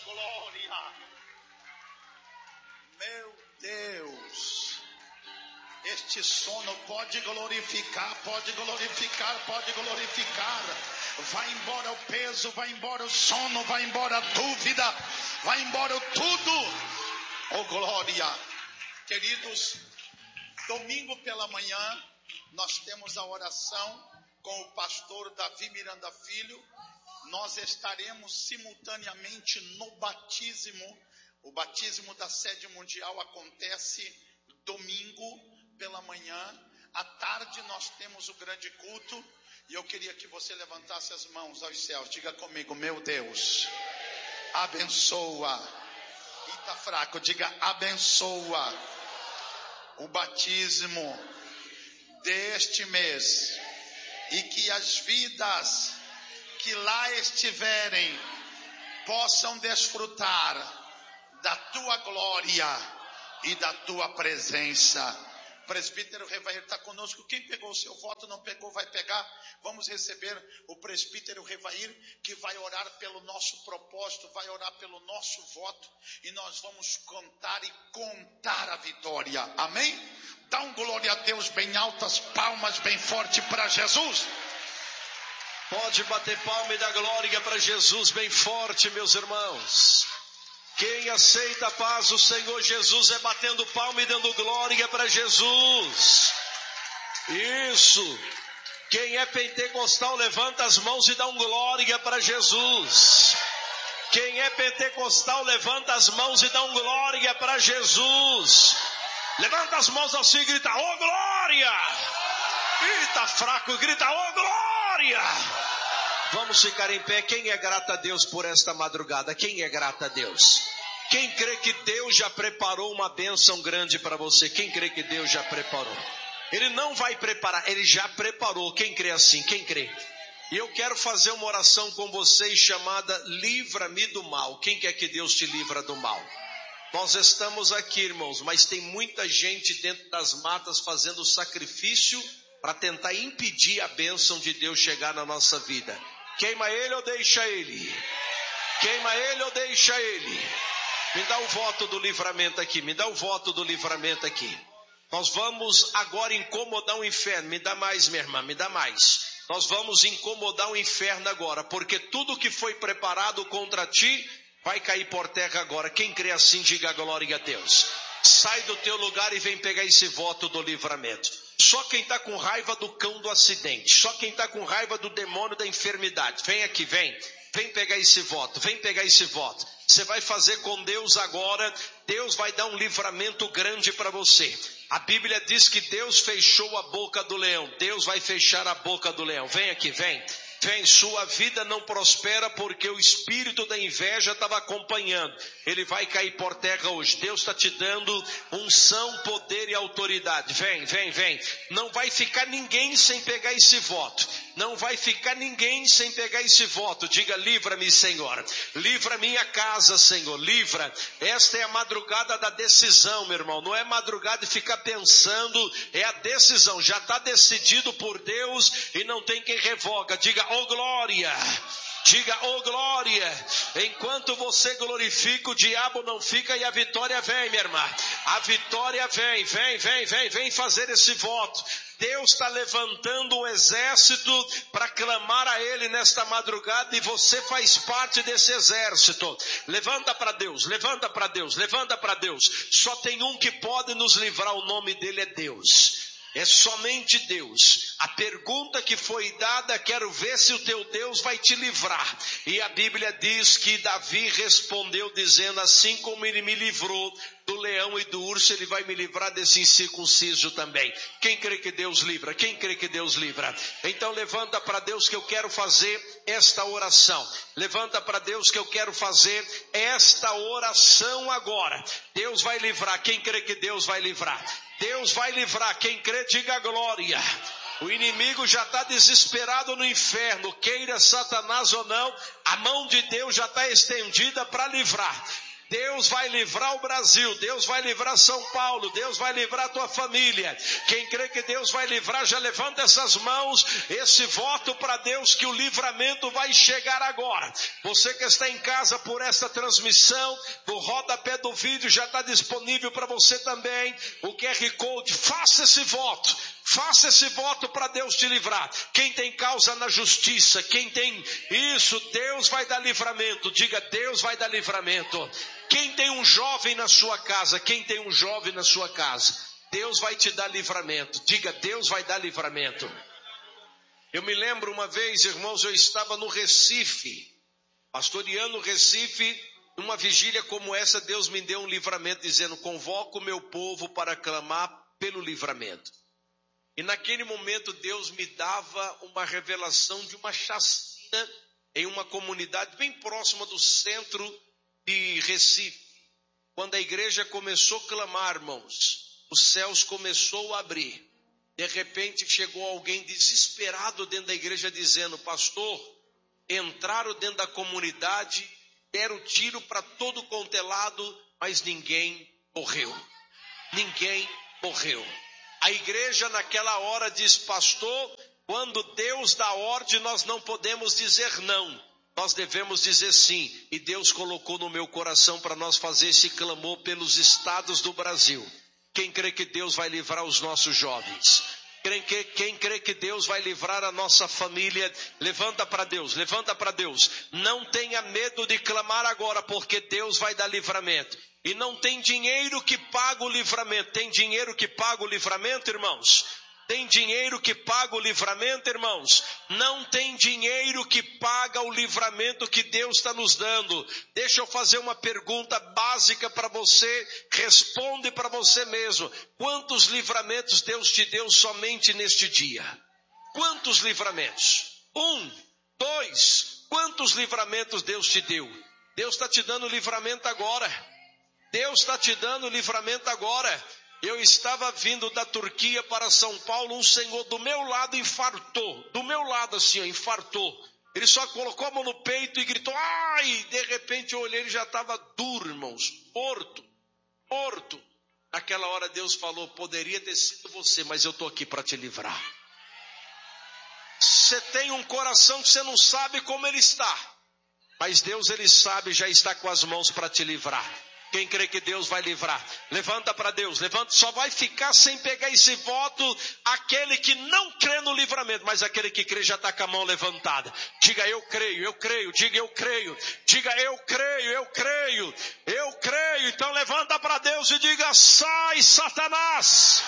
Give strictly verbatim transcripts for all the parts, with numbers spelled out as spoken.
glória. Meu Deus, este sono pode glorificar, pode glorificar, pode glorificar. Vai embora o peso, vai embora o sono, vai embora a dúvida, vai embora tudo. Oh glória. Queridos, domingo pela manhã nós temos a oração com o pastor Davi Miranda Filho. Nós estaremos simultaneamente no batismo. O batismo da sede mundial acontece domingo pela manhã. À tarde nós temos o grande culto. E eu queria que você levantasse as mãos aos céus. Diga comigo: meu Deus, abençoa. E está fraco, diga: abençoa o batismo deste mês. E que as vidas que lá estiverem possam desfrutar da tua glória e da tua presença. Presbítero Revair está conosco. Quem pegou o seu voto, não pegou, vai pegar. Vamos receber o presbítero Revair, que vai orar pelo nosso propósito, vai orar pelo nosso voto, e nós vamos cantar e contar a vitória. Amém? Dá um glória a Deus bem altas, palmas bem forte para Jesus. Pode bater palma e dar glória para Jesus bem forte, meus irmãos. Quem aceita a paz do Senhor Jesus é batendo palma e dando glória para Jesus. Isso. Quem é pentecostal levanta as mãos e dá um glória para Jesus. Quem é pentecostal levanta as mãos e dá um glória para Jesus. Levanta as mãos assim e grita: ô glória! E tá fraco, grita: ô glória! Vamos ficar em pé. Quem é grato a Deus por esta madrugada? Quem é grato a Deus? Quem crê que Deus já preparou uma bênção grande para você? Quem crê que Deus já preparou? Ele não vai preparar, Ele já preparou. Quem crê assim? Quem crê? E eu quero fazer uma oração com vocês chamada livra-me do mal. Quem quer que Deus te livra do mal? Nós estamos aqui, irmãos, mas tem muita gente dentro das matas fazendo sacrifício para tentar impedir a bênção de Deus chegar na nossa vida. Queima ele ou deixa ele? Queima ele ou deixa ele? Me dá o voto do livramento aqui, me dá o voto do livramento aqui. Nós vamos agora incomodar o inferno. Me dá mais, minha irmã, me dá mais. Nós vamos incomodar o inferno agora, porque tudo que foi preparado contra ti vai cair por terra agora. Quem crê assim, diga glória a Deus. Sai do teu lugar e vem pegar esse voto do livramento. Só quem está com raiva do cão do acidente, só quem está com raiva do demônio da enfermidade, vem aqui, vem, vem pegar esse voto, vem pegar esse voto. Você vai fazer com Deus agora. Deus vai dar um livramento grande para você. A Bíblia diz que Deus fechou a boca do leão. Deus vai fechar a boca do leão. Vem aqui, vem. Vem, sua vida não prospera porque o espírito da inveja estava acompanhando. Ele vai cair por terra hoje. Deus está te dando unção, poder e autoridade. Vem, vem, vem. Não vai ficar ninguém sem pegar esse voto. Não vai ficar ninguém sem pegar esse voto. Diga: livra-me, Senhor. Livra minha casa, Senhor. Livra. Esta é a madrugada da decisão, meu irmão. Não é madrugada de ficar pensando. É a decisão. Já está decidido por Deus e não tem quem revoga. Diga: ô glória. Diga: ô glória. Enquanto você glorifica, o diabo não fica e a vitória vem, minha irmã. A vitória vem, vem, vem, vem, vem fazer esse voto. Deus está levantando um exército para clamar a Ele nesta madrugada, e você faz parte desse exército. Levanta para Deus, levanta para Deus, levanta para Deus. Só tem um que pode nos livrar, o nome dele é Deus. É somente Deus. A pergunta que foi dada: quero ver se o teu Deus vai te livrar. E a Bíblia diz que Davi respondeu dizendo: assim como ele me livrou do leão e do urso, ele vai me livrar desse incircunciso também. Quem crê que Deus livra? Quem crê que Deus livra? Então levanta para Deus que eu quero fazer esta oração. Levanta para Deus que eu quero fazer esta oração agora. Deus vai livrar. Quem crê que Deus vai livrar? Deus vai livrar. Quem crê, diga glória. O inimigo já está desesperado no inferno. Queira Satanás ou não, a mão de Deus já está estendida para livrar. Deus vai livrar o Brasil, Deus vai livrar São Paulo, Deus vai livrar a tua família. Quem crê que Deus vai livrar, já levanta essas mãos, esse voto para Deus que o livramento vai chegar agora. Você que está em casa por essa transmissão, o rodapé do vídeo já está disponível para você também, o Q R Code, faça esse voto. Faça esse voto para Deus te livrar. Quem tem causa na justiça, quem tem isso, Deus vai dar livramento. Diga, Deus vai dar livramento. Quem tem um jovem na sua casa, quem tem um jovem na sua casa, Deus vai te dar livramento. Diga, Deus vai dar livramento. Eu me lembro uma vez, irmãos, eu estava no Recife, pastoreando o Recife, numa vigília como essa, Deus me deu um livramento, dizendo, convoco o meu povo para clamar pelo livramento. E naquele momento Deus me dava uma revelação de uma chacina em uma comunidade bem próxima do centro de Recife. Quando a igreja começou a clamar, irmãos, os céus começou a abrir. De repente chegou alguém desesperado dentro da igreja dizendo, pastor, entraram dentro da comunidade, deram tiro para todo quanto é lado, mas ninguém morreu. Ninguém morreu. A igreja naquela hora diz, pastor, quando Deus dá ordem, nós não podemos dizer não. Nós devemos dizer sim. E Deus colocou no meu coração para nós fazer esse clamor pelos estados do Brasil. Quem crê que Deus vai livrar os nossos jovens? Quem, que, quem crê que Deus vai livrar a nossa família? Levanta para Deus, levanta para Deus. Não tenha medo de clamar agora, porque Deus vai dar livramento. E não tem dinheiro que paga o livramento. Tem dinheiro que paga o livramento, irmãos? Tem dinheiro que paga o livramento, irmãos? Não tem dinheiro que paga o livramento que Deus está nos dando. Deixa eu fazer uma pergunta básica para você. Responde para você mesmo. Quantos livramentos Deus te deu somente neste dia? Quantos livramentos? Um, dois. Quantos livramentos Deus te deu? Deus está te dando livramento agora. Deus está te dando livramento agora. Eu estava vindo da Turquia para São Paulo, um senhor do meu lado infartou, do meu lado assim, infartou. Ele só colocou a mão no peito e gritou, ai! De repente eu olhei, ele já estava duro, irmãos, morto, morto. Naquela hora Deus falou, poderia ter sido você, mas eu estou aqui para te livrar. Você tem um coração que você não sabe como ele está, mas Deus ele sabe, já está com as mãos para te livrar. Quem crê que Deus vai livrar? Levanta para Deus, levanta, só vai ficar sem pegar esse voto aquele que não crê no livramento, mas aquele que crê já está com a mão levantada. Diga eu creio, eu creio, diga eu creio, diga eu creio, eu creio, eu creio. Então levanta para Deus e diga, sai Satanás.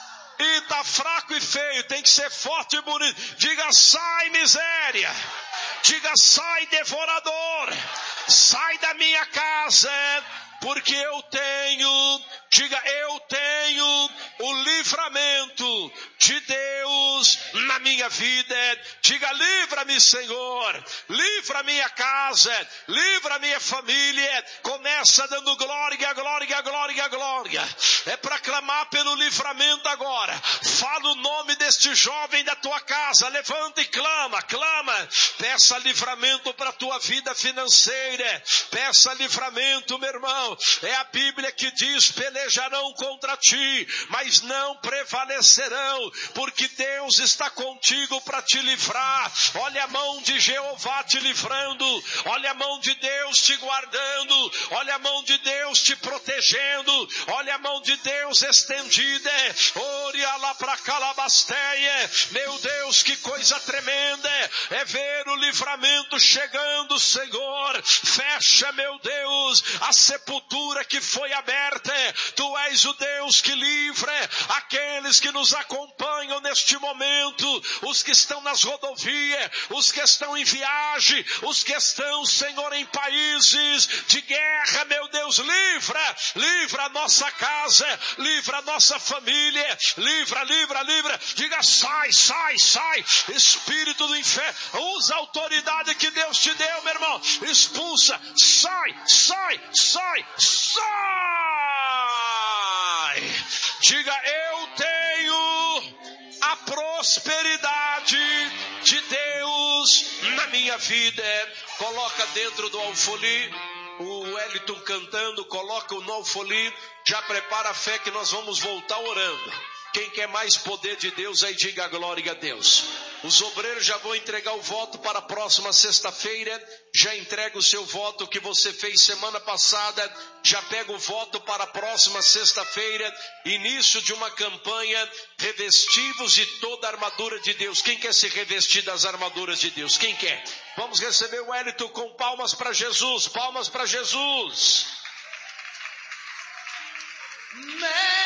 E tá fraco e feio, tem que ser forte e bonito. Diga sai miséria, diga sai devorador, sai da minha casa. Porque eu tenho, diga eu tenho o livramento de Deus na minha vida. Diga livra-me Senhor, livra minha casa, livra minha família. Começa dando glória, glória, glória, glória. É para clamar pelo livramento agora. Fala o nome deste jovem da tua casa, levanta e clama, clama. Peça livramento para a tua vida financeira, peça livramento, meu irmão. É a Bíblia que diz, pelejarão contra ti, mas não prevalecerão, porque Deus está contigo para te livrar. Olha a mão de Jeová te livrando, olha a mão de Deus te guardando, olha a mão de Deus te protegendo, olha a mão de Deus estendida. Oria lá para Calabasteia. Meu Deus, que coisa tremenda é ver o livramento chegando, Senhor. Fecha, meu Deus, a sepultura que foi aberta. Tu és o Deus que livra aqueles que nos acompanham neste momento, os que estão nas rodovias, os que estão em viagem, os que estão, Senhor, em países de guerra. Meu Deus, livra, livra a nossa casa, livra a nossa família, livra, livra, livra. Diga sai, sai, sai, espírito do inferno, usa a autoridade que Deus te deu, meu irmão, expulsa, sai, sai, sai, sai. Diga eu tenho a prosperidade de Deus na minha vida. Coloca dentro do alfolí, o Wellington cantando, coloca o Nolfoli, já prepara a fé que nós vamos voltar orando. Quem quer mais poder de Deus aí, diga glória a Deus. Os obreiros já vão entregar o voto para a próxima sexta-feira. Já entrega o seu voto que você fez semana passada. Já pega o voto para a próxima sexta-feira. Início de uma campanha, revestivos de toda a armadura de Deus. Quem quer se revestir das armaduras de Deus? Quem quer? Vamos receber o Wellington com palmas para Jesus. Palmas para Jesus. Man.